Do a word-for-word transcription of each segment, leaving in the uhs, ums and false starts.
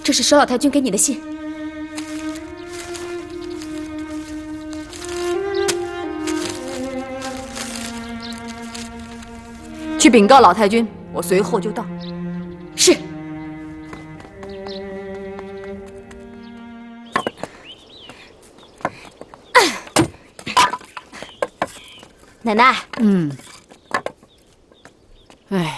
这是佘老太君给你的信。 去禀告老太君，我随后就到。 是。奶奶。 嗯。哎。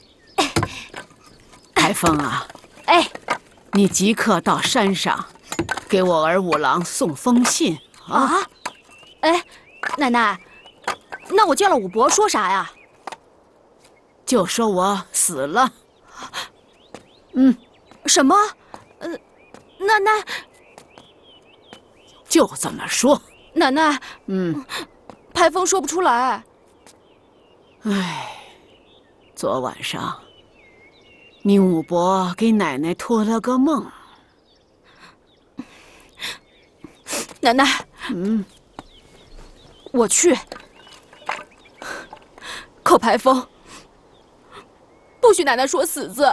台风啊。 哎。 你即刻到山上，给我儿五郎送封信啊！ 啊哎，奶奶，那我见了五伯说啥呀？ 就说我死了。嗯， 什么？呃，奶奶， 就这么说。 奶奶， 嗯， 排风说不出来。 唉，昨晚上，你五伯给奶奶托了个梦。 奶奶， 嗯， 我去。可排风。不许奶奶说死字。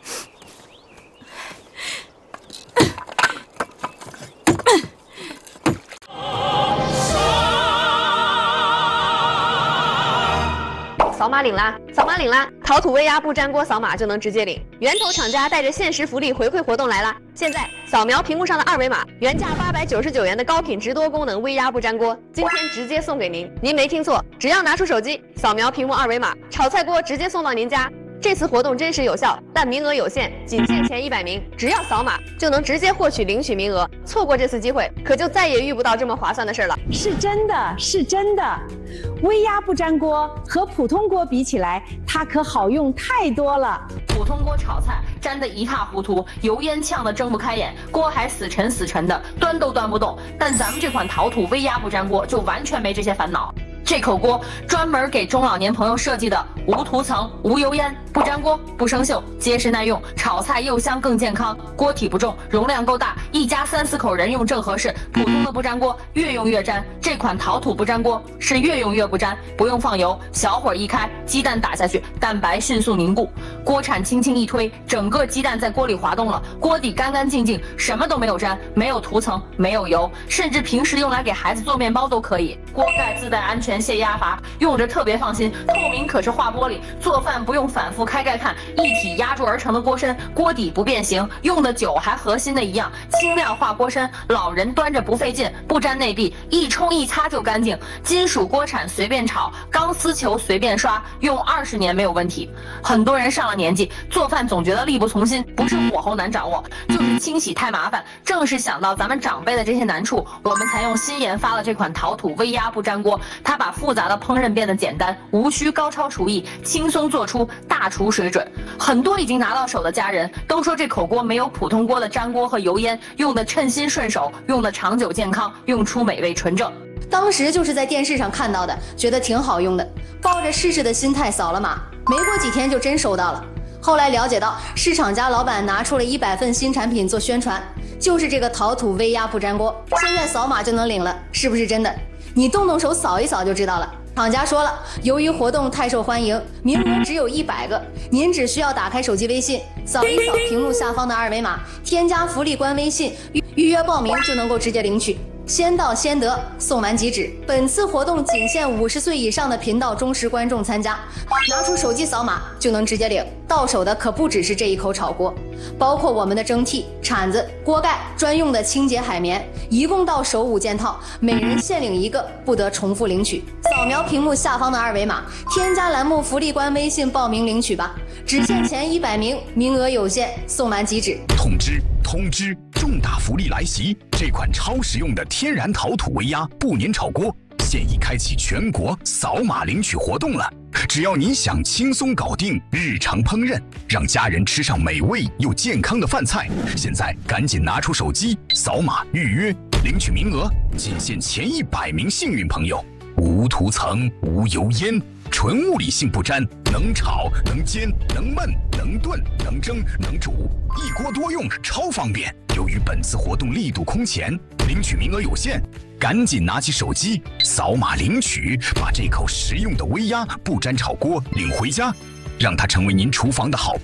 扫码领啦！扫码领啦！陶土微压不粘锅扫码就能直接领。源头厂家带着限时福利回馈活动来啦！现在扫描屏幕上的二维码，原价八百九十九元的高品质多功能微压不粘锅，今天直接送给您。您没听错，只要拿出手机扫描屏幕二维码，炒菜锅直接送到您家。这次活动真实有效，但名额有限，仅限前一百名。只要扫码就能直接获取领取名额，错过这次机会，可就再也遇不到这么划算的事了。 是真的，是真的。微压不粘锅和普通锅比起来，它可好用太多了。 普通锅炒菜粘得一塌糊涂，油烟呛得睁不开眼，锅还死沉死沉的，端都端不动。但咱们这款陶土微压不粘锅就完全没这些烦恼。这口锅专门给中老年朋友设计的，无涂层、无油烟，不粘锅、不生锈，结实耐用，炒菜又香更健康。锅体不重，容量够大，一家三四口人用正合适。普通的不粘锅越用越粘，这款陶土不粘锅是越用越不粘，不用放油，小火一开，鸡蛋打下去，蛋白迅速凝固，锅铲轻轻一推，整个鸡蛋在锅里滑动了，锅底干干净净，什么都没有粘，没有涂层，没有油，甚至平时用来给孩子做面包都可以。锅盖自带安全泄压阀，用着特别放心，透明可视化玻璃，做饭不用反复开盖看，一体压铸而成的锅身，锅底不变形，用的久还和新的一样，轻量化锅身，老人端着不费劲，不粘内壁，一冲一擦就干净。金属锅铲随便炒，钢丝球随便刷，用二十年没有问题。很多人上了年纪，做饭总觉得力不从心，不是火候难掌握，就是清洗太麻烦。正是想到咱们长辈的这些难处，我们才用新研发了这款陶土微压不粘锅，它把复杂的烹饪变得简单，无需高超厨艺，轻松做出大厨水准。很多已经拿到手的家人都说这口锅没有普通锅的粘锅和油烟，用的称心顺手，用的长久健康，用出美味纯正。 当时就是在电视上看到的，觉得挺好用的，抱着试试的心态扫了码，没过几天就真收到了。后来了解到，市场家老板拿出了一百份新产品做宣传，就是这个陶土微压不粘锅，现在扫码就能领了，是不是真的？你动动手扫一扫就知道了。厂家说了，由于活动太受欢迎，名额只有一百个，您只需要打开手机微信，扫一扫屏幕下方的二维码，添加福利官微信，预约报名就能够直接领取。先到先得，送完即止。本次活动仅限五十岁以上的频道忠实观众参加，拿出手机扫码就能直接领。到手的可不只是这一口炒锅，包括我们的蒸屉、铲子、锅盖、专用的清洁海绵，一共到手五件套，每人限领一个，不得重复领取。扫描屏幕下方的二维码，添加栏目福利官微信报名领取吧，只限前一百名，名额有限，送完即止。 通知通知，重大福利来袭！这款超实用的天然陶土微压不粘炒锅现已开启全国扫码领取活动了。只要您想轻松搞定日常烹饪，让家人吃上美味又健康的饭菜，现在赶紧拿出手机扫码预约领取名额，仅限前一百名幸运朋友。无涂层，无油烟，纯物理性不粘，能炒能煎能焖能炖能蒸能煮，一锅多用，超方便。由于本次活动力度空前，领取名额有限，赶紧拿起手机扫码领取，把这口实用的微压不粘炒锅领回家，让它成为您厨房的好